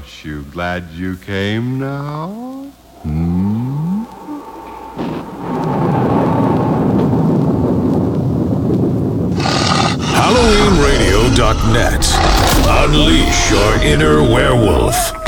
Aren't you glad you came now? Hmm? HalloweenRadio.net. Unleash your inner werewolf.